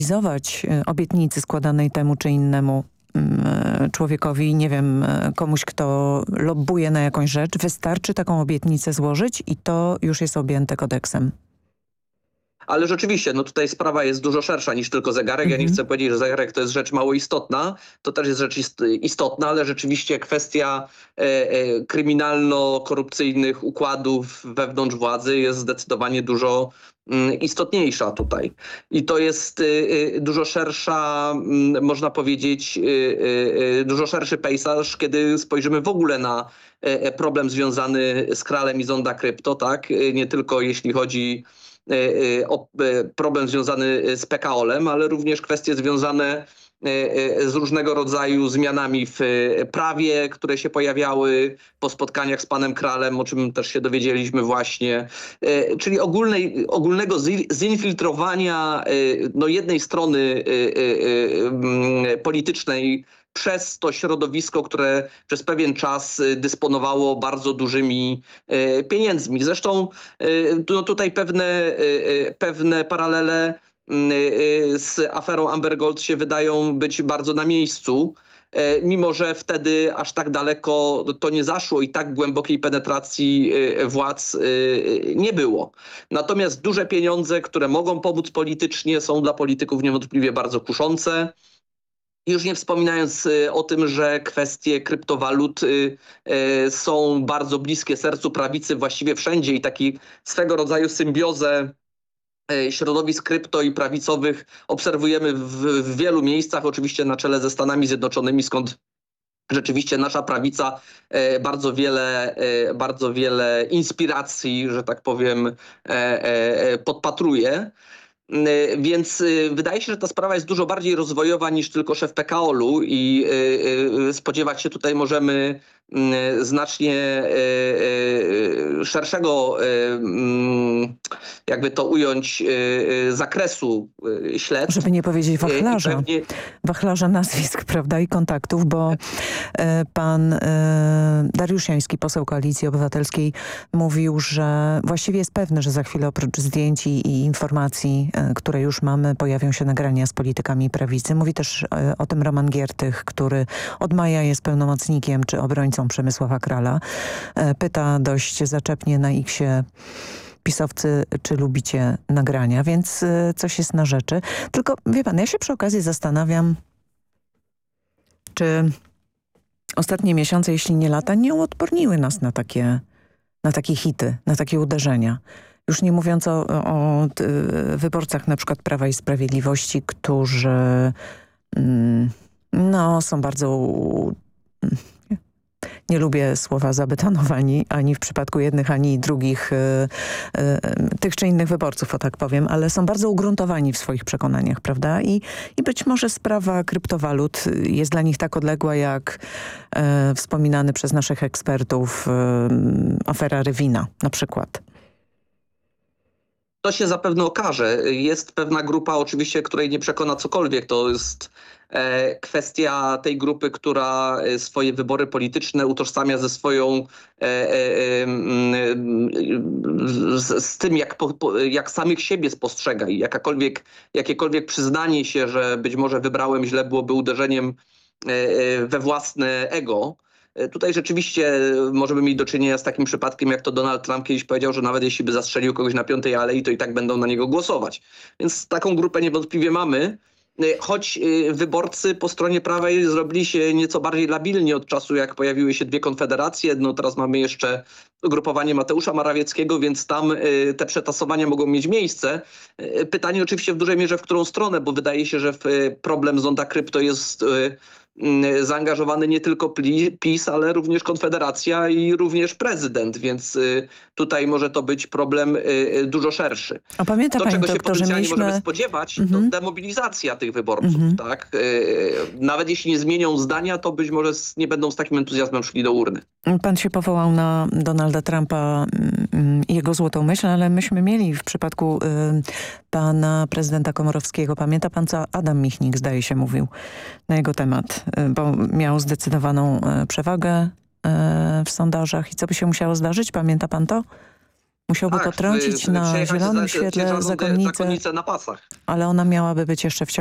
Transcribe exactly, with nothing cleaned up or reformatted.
realizować obietnicy składanej temu czy innemu człowiekowi, nie wiem, komuś, kto lobbuje na jakąś rzecz, wystarczy taką obietnicę złożyć i to już jest objęte kodeksem. Ale rzeczywiście, no tutaj sprawa jest dużo szersza niż tylko zegarek. Ja nie chcę powiedzieć, że zegarek to jest rzecz mało istotna. To też jest rzecz istotna, ale rzeczywiście kwestia e, e, kryminalno-korupcyjnych układów wewnątrz władzy jest zdecydowanie dużo mm, istotniejsza tutaj. I to jest y, y, dużo szersza, y, można powiedzieć, y, y, dużo szerszy pejzaż, kiedy spojrzymy w ogóle na y, problem związany z Kralem i Zonda Krypto, tak? Y, nie tylko jeśli chodzi o problem związany z P K O L-em, ale również kwestie związane z różnego rodzaju zmianami w prawie, które się pojawiały po spotkaniach z panem Kralem, o czym też się dowiedzieliśmy właśnie. Czyli ogólnej, ogólnego zinfiltrowania no, jednej strony politycznej przez to środowisko, które przez pewien czas dysponowało bardzo dużymi pieniędzmi. Zresztą no tutaj pewne, pewne paralele z aferą Amber Gold się wydają być bardzo na miejscu, mimo że wtedy aż tak daleko to nie zaszło i tak głębokiej penetracji władz nie było. Natomiast duże pieniądze, które mogą pomóc politycznie, są dla polityków niewątpliwie bardzo kuszące. Już nie wspominając o tym, że kwestie kryptowalut są bardzo bliskie sercu prawicy właściwie wszędzie i taki swego rodzaju symbiozę środowisk krypto i prawicowych obserwujemy w, w wielu miejscach, oczywiście na czele ze Stanami Zjednoczonymi, skąd rzeczywiście nasza prawica bardzo wiele, bardzo wiele inspiracji, że tak powiem, podpatruje. Więc wydaje się, że ta sprawa jest dużo bardziej rozwojowa niż tylko szef P K O L-u i spodziewać się tutaj możemy znacznie szerszego, jakby to ująć, zakresu śledztw. Żeby nie powiedzieć wachlarza, pewnie... wachlarza nazwisk, prawda, i kontaktów, bo pan Dariusz Joński, poseł Koalicji Obywatelskiej, mówił, że właściwie jest pewny, że za chwilę oprócz zdjęć i informacji, które już mamy, pojawią się nagrania z politykami prawicy. Mówi też o tym Roman Giertych, który od maja jest pełnomocnikiem czy obrońcą Przemysława Krala. Pyta dość zaczepnie na X-ie: pisowcy, czy lubicie nagrania, więc coś jest na rzeczy. Tylko wie pan, ja się przy okazji zastanawiam, czy ostatnie miesiące, jeśli nie lata, nie uodporniły nas na takie, na takie hity, na takie uderzenia. Już nie mówiąc o, o wyborcach na przykład Prawa i Sprawiedliwości, którzy mm, no, są bardzo... Nie lubię słowa zabetonowani, ani w przypadku jednych, ani drugich, y, y, tych czy innych wyborców, o tak powiem, ale są bardzo ugruntowani w swoich przekonaniach, prawda? I, i być może sprawa kryptowalut jest dla nich tak odległa, jak y, wspominany przez naszych ekspertów y, afera Rywina na przykład. To się zapewne okaże. Jest pewna grupa oczywiście, której nie przekona cokolwiek. To jest e, kwestia tej grupy, która swoje wybory polityczne utożsamia ze swoją, e, e, e, z, z tym, jak, po, jak samych siebie spostrzega i jakakolwiek, jakiekolwiek przyznanie się, że być może wybrałem źle, byłoby uderzeniem e, we własne ego. Tutaj rzeczywiście możemy mieć do czynienia z takim przypadkiem, jak to Donald Trump kiedyś powiedział, że nawet jeśli by zastrzelił kogoś na Piątej Alei, to i tak będą na niego głosować. Więc taką grupę niewątpliwie mamy, choć wyborcy po stronie prawej zrobili się nieco bardziej labilni od czasu, jak pojawiły się dwie konfederacje. No teraz mamy jeszcze ugrupowanie Mateusza Morawieckiego, więc tam te przetasowania mogą mieć miejsce. Pytanie oczywiście w dużej mierze w którą stronę, bo wydaje się, że problem Zonda Krypto jest zaangażowany nie tylko PiS, ale również Konfederacja i również prezydent, więc tutaj może to być problem dużo szerszy. A pamięta to, pani czego doktor, się potencjalnie mieliśmy... możemy spodziewać, mm-hmm. to demobilizacja tych wyborców. Mm-hmm. Tak? Nawet jeśli nie zmienią zdania, to być może nie będą z takim entuzjazmem szli do urny. Pan się powołał na Donalda Trumpa i jego złotą myśl, ale myśmy mieli w przypadku y, pana prezydenta Komorowskiego, pamięta pan, co Adam Michnik, zdaje się, mówił na jego temat, y, bo miał zdecydowaną y, przewagę y, w sondażach i co by się musiało zdarzyć, pamięta pan to? Musiałby Tak, potrącić wy- na przejechać zielonym za- świetle ciężarną de- zakonnicę, zakonnicę na pasach. ale ona miałaby być jeszcze w